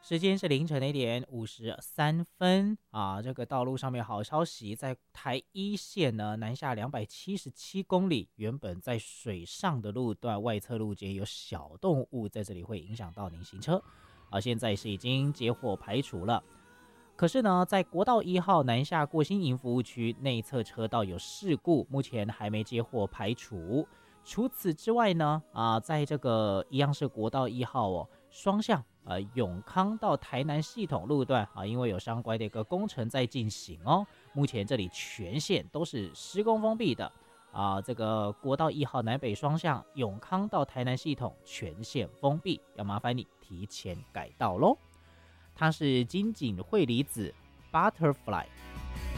时间是凌晨的1:53啊，这个道路上面好消息，在台一线呢南下277公里，原本在水上的路段外侧路肩有小动物在这里会影响到您行车，现在是已经结火排除了。可是呢，在国道1号南下过新营服务区内侧车道有事故，目前还没接获排除。除此之外呢，在这个一样是国道1号双向永康到台南系统路段因为有相关的一个工程在进行目前这里全线都是施工封闭的这个国道1号南北双向永康到台南系统全线封闭，要麻烦你提前改道咯。它是金井惠离子 Butterfly。